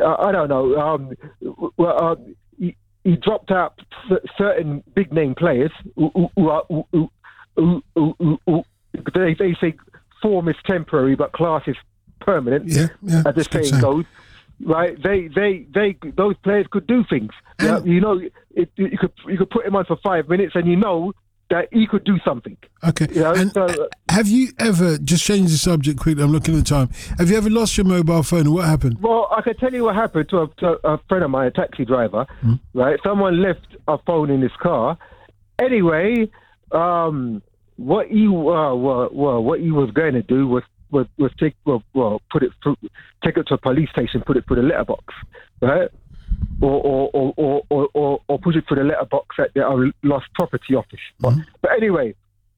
I don't know. He dropped out certain big name players who they say form is temporary but class is permanent. Yeah, as the saying goes. Right, those players could do things. You could put him on for 5 minutes, and you know that he could do something. Okay. Have you ever, just change the subject quickly, I'm looking at the time, have you ever lost your mobile phone, and what happened? Well, I can tell you what happened to a friend of mine, a taxi driver. Right, someone left a phone in his car. Anyway, what he was going to do was take it to a police station, put it through the letterbox, right? Or push it through the letterbox at the lost property office. But anyway,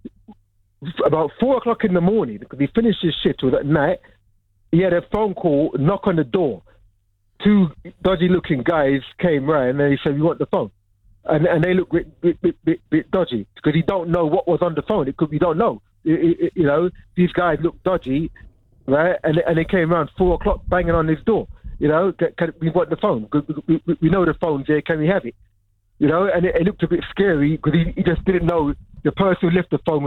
about 4:00 in the morning, because he finished his shift at night, he had a phone call, knock on the door. 2 dodgy-looking guys came round and they said, "We want the phone." And they look bit dodgy because you don't know what was on the phone. It could be, you don't know. These guys look dodgy, right? And they came around 4:00 banging on his door. We want the phone. We know the phone's here. Can we have it? And it looked a bit scary because he just didn't know the person who left the phone.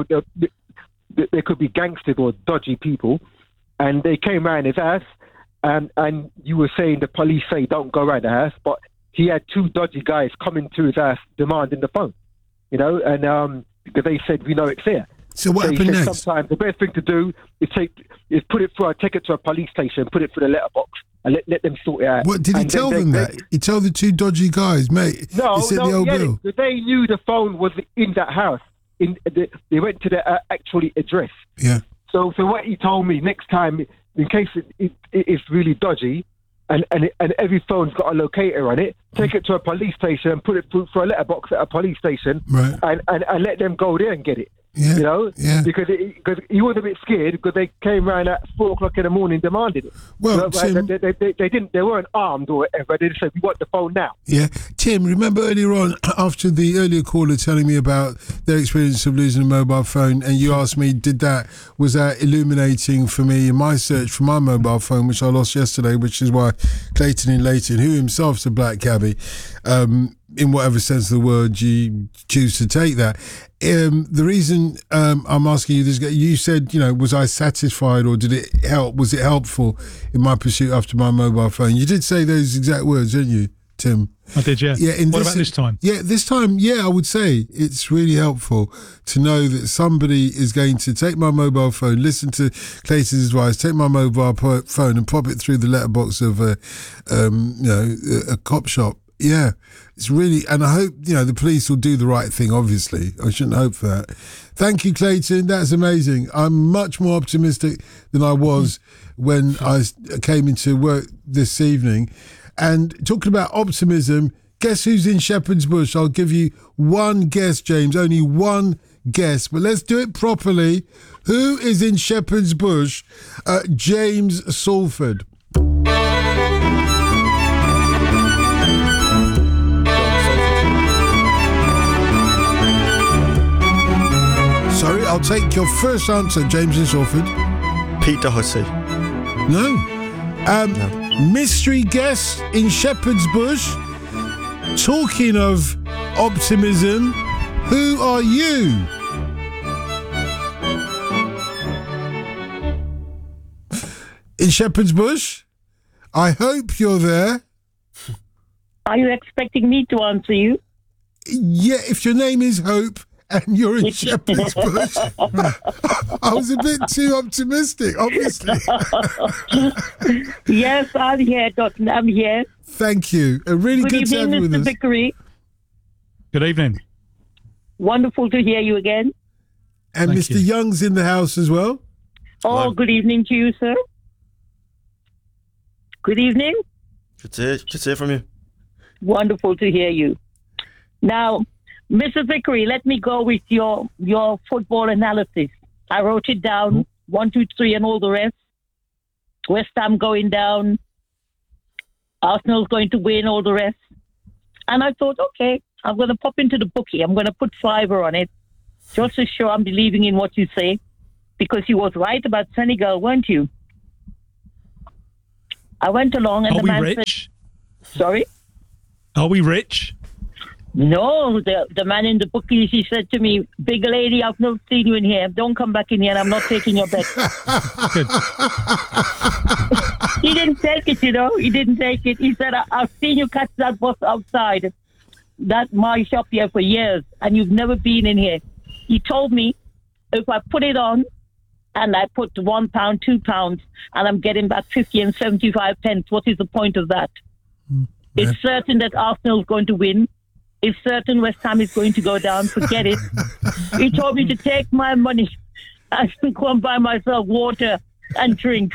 They could be gangsters or dodgy people, and they came around his house. And you were saying the police say don't go around the house, but he had 2 dodgy guys coming to his house demanding the phone. And because they said we know it's here. So what happened next? Sometimes the best thing to do is take it to a police station, put it through the letterbox, and let them sort it out. What did he tell them that? He told the 2 dodgy guys, mate. No, the old bill. They knew the phone was in that house. They went to the actual address. Yeah. So what he told me, next time, in case it is really dodgy, and every phone's got a locator on it, take it to a police station and put it through for a letterbox at a police station, right. and let them go there and get it. Yeah, because he was a bit scared because they came around at 4:00 in the morning demanding it. Well, Tim, they weren't armed or whatever. They just said, "We want the phone now." Yeah, Tim, remember earlier on, after the earlier caller telling me about their experience of losing a mobile phone, and you asked me, was that illuminating for me in my search for my mobile phone, which I lost yesterday, which is why Clayton in Leighton, who himself's a black cabbie, in whatever sense of the word you choose to take that. The reason I'm asking you this, you said, was I satisfied or did it help? Was it helpful in my pursuit after my mobile phone? You did say those exact words, didn't you, Tim? I did, yeah. What about this time? Yeah, this time, I would say it's really helpful to know that somebody is going to take my mobile phone, listen to Clayton's advice, take my mobile phone and pop it through the letterbox of a cop shop. Yeah, it's really, and I hope, the police will do the right thing, obviously. I shouldn't hope for that. Thank you, Clayton. That's amazing. I'm much more optimistic than I was when I came into work this evening. And talking about optimism, guess who's in Shepherd's Bush? I'll give you one guess, James, only one guess, but let's do it properly. Who is in Shepherd's Bush? James Salford. Sorry, I'll take your first answer, James in Salford. Peter Hussey. No. Mystery guest in Shepherd's Bush. Talking of optimism, who are you? In Shepherd's Bush? I hope you're there. Are you expecting me to answer you? Yeah, if your name is Hope and you're in Shepherd's Bush. I was a bit too optimistic, obviously. Yes, I'm here, Doctor. I'm here. Thank you. Really good to have you with us. Mr. Vickery. Good evening. Wonderful to hear you again. And Thank Mr. you. Young's in the house as well. Oh, Hello. Good evening to you, sir. Good evening. Good to hear from you. Wonderful to hear you. Now, Mr. Vickery, let me go with your football analysis. I wrote it down, 1, 2, 3, and all the rest. West Ham going down. Arsenal's going to win, all the rest. And I thought, okay, I'm going to pop into the bookie. I'm going to put $5 on it, just to show I'm believing in what you say, because you was right about Senegal, weren't you? I went along and Are the we man rich? Sorry? Are we rich? No, the man in the bookies, he said to me, big lady, I've not seen you in here. Don't come back in here and I'm not taking your bet. Good. He didn't take it, He didn't take it. He said, I've seen you catch that bus outside my shop here for years and you've never been in here. He told me if I put it on and I put £1, £2 and I'm getting back 50 and 75 pence, what is the point of that? It's certain that Arsenal is going to win. It's certain West Ham is going to go down. Forget it. He told me to take my money and go and buy myself water and drink.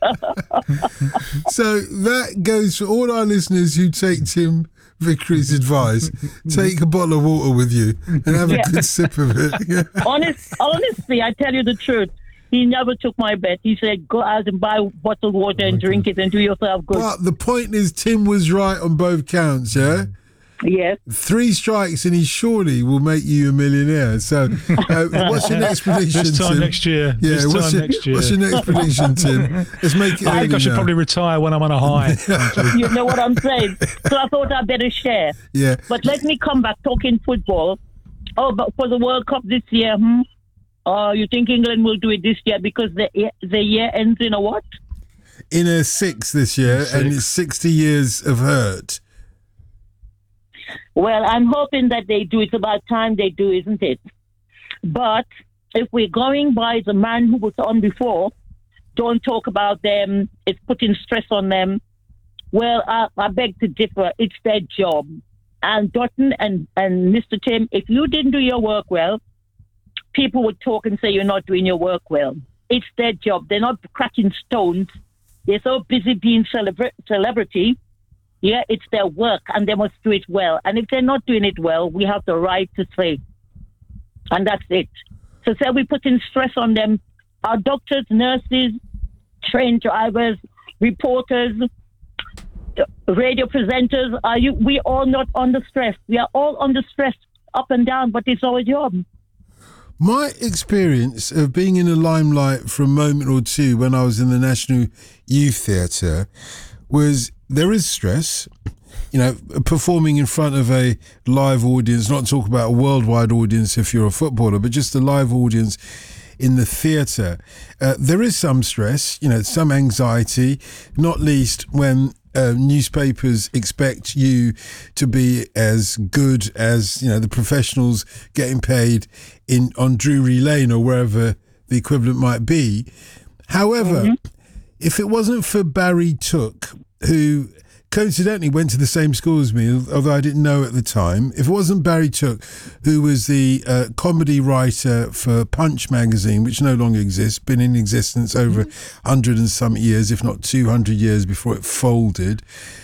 So that goes for all our listeners who take Tim Vickery's advice. Take a bottle of water with you and have a good sip of it. Honestly, I tell you the truth. He never took my bet. He said, go out and buy bottled water and drink it and do yourself good. But the point is, Tim was right on both counts, yeah? Yes. 3 strikes and he surely will make you a millionaire. So what's your next prediction, This time Tim? next year. Yeah, This what's time next year. What's your next prediction, Tim? Let's make it I think I should probably retire when I'm on a high. You know what I'm saying? So I thought I'd better share. Yeah. But let me come back talking football. Oh, but for the World Cup this year, you think England will do it this year because the year ends in a what? In a 6 this year, and it's 60 years of hurt. Well, I'm hoping that they do. It's about time they do, isn't it? But if we're going by the man who was on before, don't talk about them, it's putting stress on them. Well, I beg to differ. It's their job. And Dutton and Mr. Tim, if you didn't do your work well, people would talk and say you're not doing your work well. It's their job. They're not cracking stones. They're so busy being celebrity. Yeah, it's their work and they must do it well. And if they're not doing it well, we have the right to say. And that's it. So say we're putting stress on them. Our doctors, nurses, train drivers, reporters, radio presenters, we all not under stress. We are all under stress up and down, but it's our job. My experience of being in the limelight for a moment or two when I was in the National Youth Theatre was there is stress, performing in front of a live audience, not talk about a worldwide audience if you're a footballer, but just a live audience in the theatre. There is some stress, some anxiety, not least when newspapers expect you to be as good as the professionals getting paid on Drury Lane or wherever the equivalent might be. However, if it wasn't for Barry Took, who coincidentally went to the same school as me, although I didn't know at the time, if it wasn't Barry Took, who was the comedy writer for Punch magazine, which no longer exists, been in existence over 100 and some years, if not 200 years before it folded,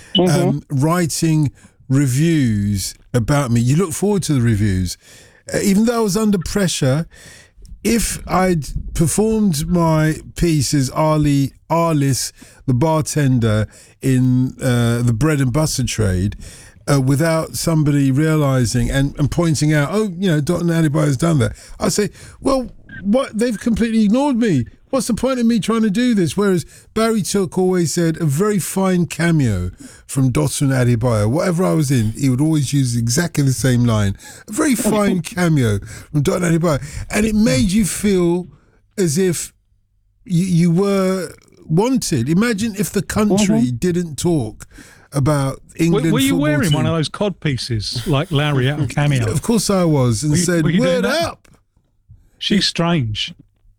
writing reviews about me. You look forward to the reviews. Even though I was under pressure, if I'd performed my piece as Arliss, the bartender in the bread and butter trade, without somebody realising and pointing out, Dotun Adebayo's done that, I'd say, well, what? They've completely ignored me. What's the point of me trying to do this? Whereas Barry Took always said a very fine cameo from Dotun Adebayo. Whatever I was in, he would always use exactly the same line. A very fine cameo from Dotun Adebayo. And it made you feel as if you were wanted. Imagine if the country didn't talk about England. Were you wearing team. one of those cod pieces like Larry out of Cameo? Of course I was, and said, "Word up." She's strange.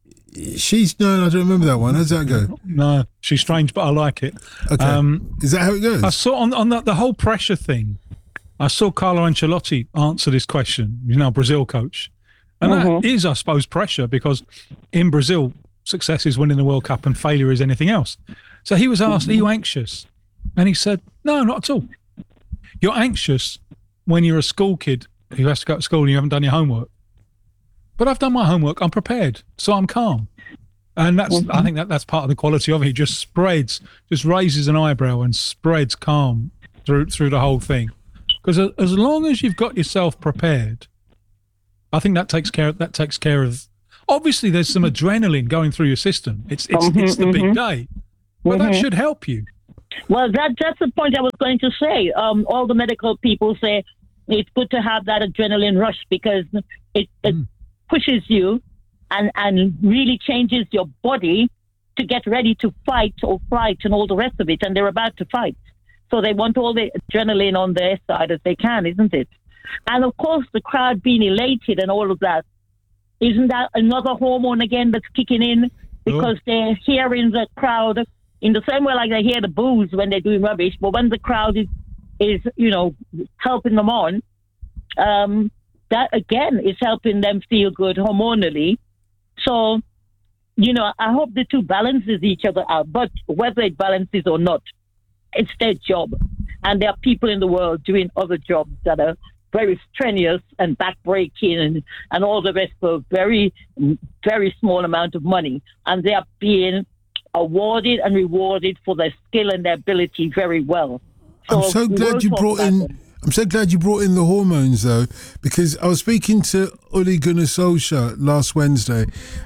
No, I don't remember that one. How's that go? No, she's strange, but I like it. Okay. Is that how it goes? I saw on the whole pressure thing, I saw Carlo Ancelotti answer this question, Brazil coach. And that is, I suppose, pressure, because in Brazil, success is winning the World Cup and failure is anything else. So he was asked, are you anxious? And he said, no, not at all. You're anxious when you're a school kid who has to go to school and you haven't done your homework. But I've done my homework. I'm prepared, so I'm calm. And I think that's part of the quality of it. He just raises an eyebrow and spreads calm through the whole thing. Because as long as you've got yourself prepared, I think that takes care of. Obviously, there's some adrenaline going through your system. It's the big day, but that should help you. Well, that's the point I was going to say. All the medical people say it's good to have that adrenaline rush because it pushes you and really changes your body to get ready to fight or flight and all the rest of it. And they're about to fight. So they want all the adrenaline on their side as they can, isn't it? And of course, the crowd being elated and all of that. Isn't that another hormone again that's kicking in? Because they're hearing the crowd in the same way like they hear the boos when they're doing rubbish. But when the crowd is helping them on, that again is helping them feel good hormonally. So, I hope the two balances each other out. But whether it balances or not, it's their job. And there are people in the world doing other jobs that are very strenuous and backbreaking and all the rest for a very, very small amount of money. And they are being awarded and rewarded for their skill and their ability very well. So I'm so glad you brought in the hormones, though, because I was speaking to Ole Gunnar Solskjaer last Wednesday.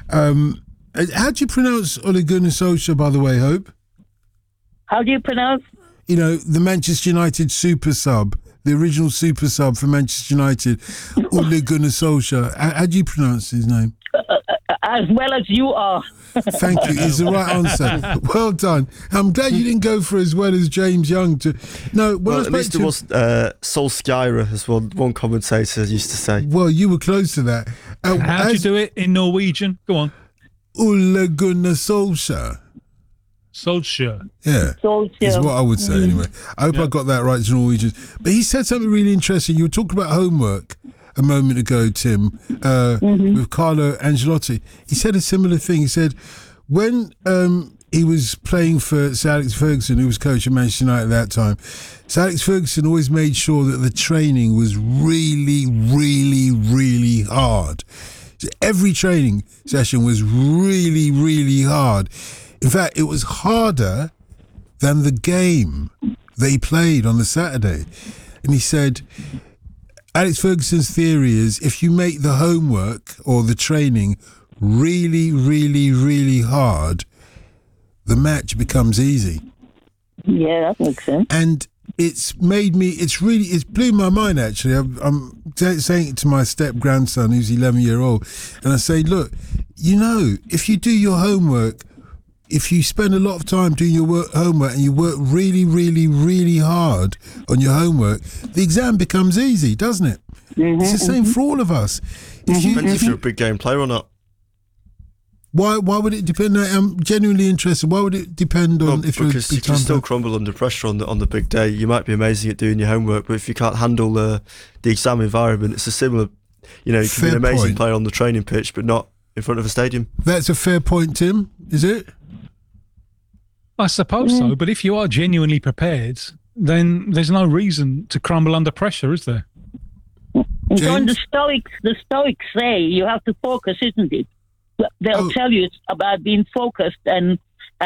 How do you pronounce Ole Gunnar Solskjaer, by the way, Hope? How do you pronounce? The Manchester United super sub, the original super sub for Manchester United, Ole Gunnar Solskjaer. How do you pronounce his name? As well as you are. Thank you. It's the right answer. Well done. I'm glad you didn't go for as well as James Young. At least it was Solskjaer, as one commentator used to say. Well, you were close to that. How do you do it in Norwegian? Go on. Ole Gunnar Solskjaer. Solskjaer. Yeah, is what I would say anyway. I hope I got that right to Norwegian. But he said something really interesting. You were talking about homework a moment ago, Tim, with Carlo Ancelotti. He said a similar thing. He said when he was playing for Sir Alex Ferguson, who was coach of Manchester United at that time, Sir Alex Ferguson always made sure that the training was really, really, really hard. So every training session was really, really hard. In fact, it was harder than the game they played on the Saturday. And he said, Alex Ferguson's theory is if you make the homework or the training really, really, really hard, the match becomes easy. Yeah, that makes sense. And it's blew my mind, actually. I'm saying it to my step-grandson, who's 11-year-old, and I say, look, if you do your homework, if you spend a lot of time doing your homework and you work really, really, really hard on your homework, the exam becomes easy, doesn't it? It's the same for all of us. Depends if you're a big game player or not. Why would it depend? I'm genuinely interested. Why would it depend on if you're a big time player? Because you can still crumble under pressure on the big day. You might be amazing at doing your homework, but if you can't handle the exam environment, it's a similar. You can be an amazing player on the training pitch, but not in front of a stadium. That's a fair point, Tim. Is it? I suppose so, but if you are genuinely prepared, then there's no reason to crumble under pressure, is there? John, the Stoics say you have to focus, isn't it? They'll tell you it's about being focused and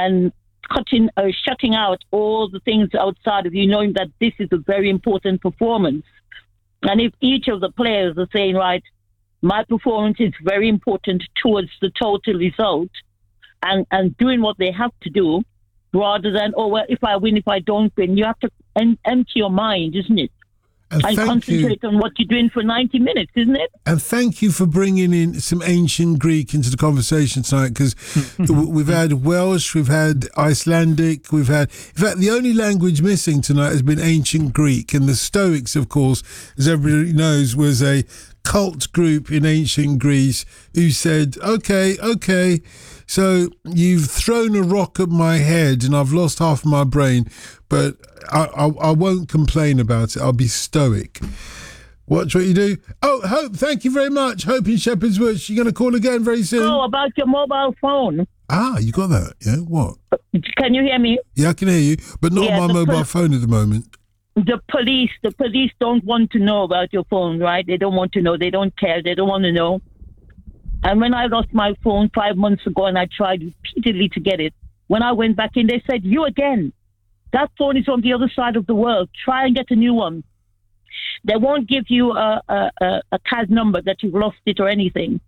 shutting out all the things outside of you, knowing that this is a very important performance. And if each of the players are saying, right, my performance is very important towards the total result, and doing what they have to do, rather than, if I win, if I don't win, you have to empty your mind, isn't it? And concentrate on what you're doing for 90 minutes, isn't it? And thank you for bringing in some ancient Greek into the conversation tonight, because we've had Welsh, we've had Icelandic, in fact, the only language missing tonight has been ancient Greek. And the Stoics, of course, as everybody knows, was a cult group in ancient Greece who said, okay, so you've thrown a rock at my head and I've lost half of my brain, but I won't complain about it. I'll be stoic. Watch what you do. Oh, Hope, thank you very much. Hope in Shepherd's Bush. You're going to call again very soon. Oh, about your mobile phone. Ah, you got that? Yeah, what? Can you hear me? Yeah, I can hear you, but not on my mobile phone at the moment. The police don't want to know about your phone, right? They don't want to know. They don't care. They don't want to know. And when I lost my phone 5 months ago and I tried repeatedly to get it, when I went back in, they said, you again. That phone is on the other side of the world. Try and get a new one. They won't give you a CAD number that you've lost it or anything.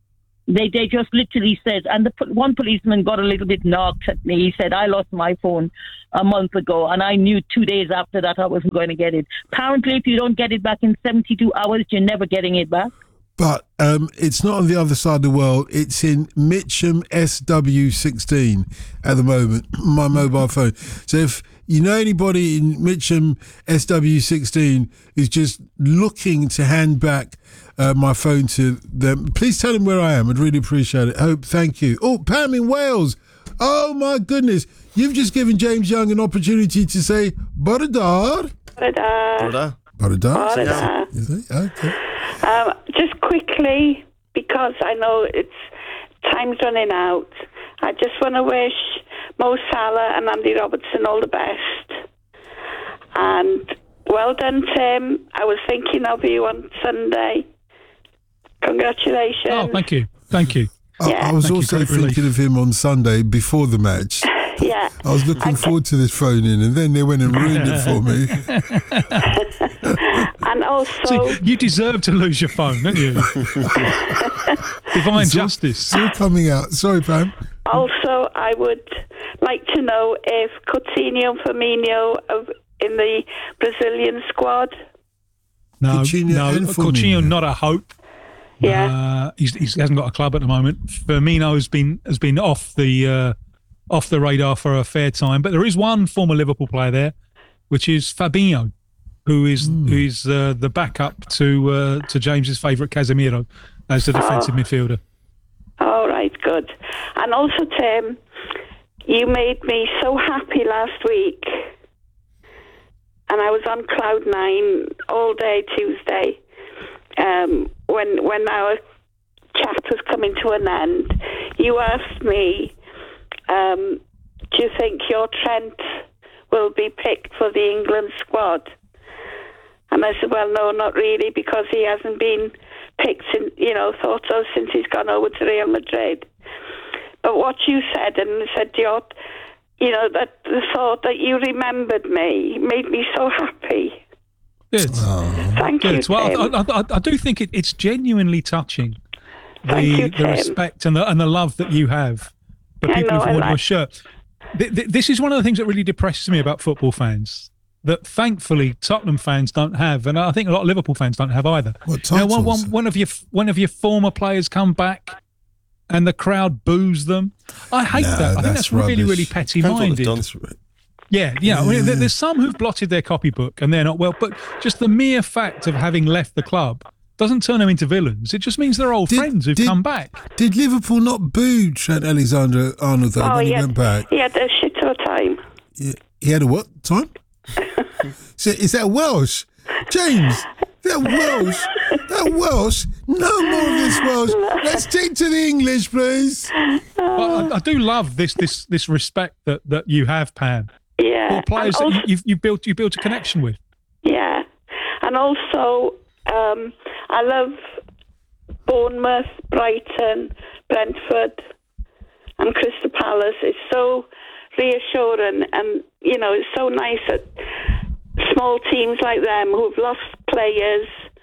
They just literally said, and one policeman got a little bit knocked at me. He said, I lost my phone a month ago, and I knew 2 days after that I wasn't going to get it. Apparently, if you don't get it back in 72 hours, you're never getting it back. But it's not on the other side of the world. It's in Mitcham SW16 at the moment, my mobile phone. So if you know anybody in Mitcham SW16 who's just looking to hand back my phone to them, please tell them where I am. I'd really appreciate it. Thank you. Oh, Pam in Wales. Oh, my goodness. You've just given James Young an opportunity to say, Borodar. Borodar. Borodar. Is it? Okay. Just quickly, because I know time's running out, I just want to wish Mo Salah and Andy Robertson all the best. And well done, Tim. I was thinking of you on Sunday. Congratulations. Oh, thank you. Thank you. I was also thinking of him on Sunday before the match. Yeah. I was looking forward to this phone in, and then they went and ruined it for me. And also... See, you deserve to lose your phone, don't you? Divine justice. Still coming out. Sorry, Pam. Also, I would like to know if Coutinho and Firmino are in the Brazilian squad. No, Coutinho not a hope. Yeah. He hasn't got a club at the moment. Firmino has been off the radar for a fair time, but there is one former Liverpool player there, which is Fabinho, who is the backup to James's favourite Casemiro as the defensive midfielder. All right, good. And also, Tim, you made me so happy last week, and I was on cloud nine all day Tuesday when our chat was coming to an end. You asked me, do you think your Trent will be picked for the England squad? And I said, well, no, not really, because he hasn't been picked, thought of since he's gone over to Real Madrid. But what you said, and said that the thought that you remembered me made me so happy. Good. Thank you, Tim. Well, I do think it's genuinely touching, the respect and the love that you have for people who've worn your shirt. This is one of the things that really depresses me about football fans, that thankfully Tottenham fans don't have, and I think a lot of Liverpool fans don't have either. What titles? One of your former players come back and the crowd boos them. I hate that. I think that's really, really petty-minded. Yeah, I mean, there's some who've blotted their copybook and they're not well, but just the mere fact of having left the club doesn't turn them into villains. It just means they're old friends who've come back. Did Liverpool not boo Trent Alexander-Arnold though when he went back? He had a shit of a time. Yeah, he had a what time? So, is that Welsh? James, that Welsh? No more of this Welsh. Let's stick to the English, please. I do love this respect that you have, Pam. Yeah. For players that you built a connection with. Yeah. And also, I love Bournemouth, Brighton, Brentford, and Crystal Palace. It's so reassuring, and it's so nice that small teams like them who've lost players,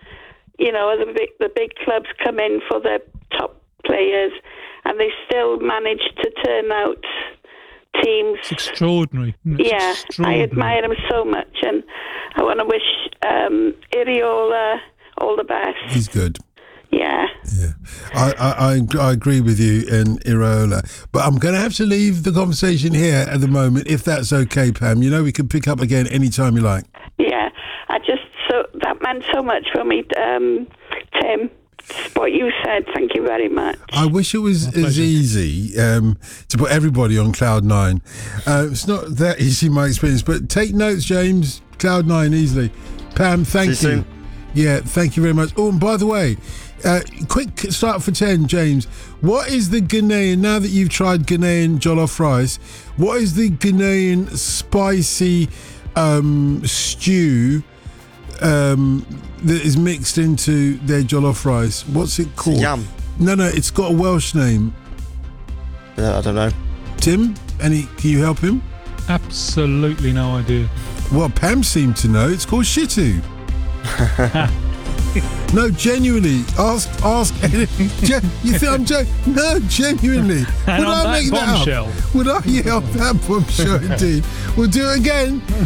the big clubs come in for their top players, and they still manage to turn out teams. It's extraordinary. I admire them so much, and I want to wish Iriola all the best. He's good. Yeah. I agree with you in Iriola, but I'm going to have to leave the conversation here at the moment, if that's okay, Pam. We can pick up again anytime you like. Yeah, that meant so much for me, Tim. What you said, thank you very much. I wish it was as easy to put everybody on Cloud 9. It's not that easy, in my experience, but take notes, James. Cloud 9 easily. Pam, thank you. Soon. Yeah, thank you very much. Oh, and by the way, quick start for 10, James. What is the Ghanaian, now that you've tried Ghanaian jollof rice, what is the Ghanaian spicy stew that is mixed into their jollof rice? What's it called? Yam. No, it's got a Welsh name. I don't know. Tim, can you help him? Absolutely no idea. Well, Pam seemed to know. It's called Shitu. No, genuinely. Ask. You think I'm joking? No, genuinely. And Would on I that make bombshell. that up? Would I? Yeah, on that bombshell indeed. We'll do it again.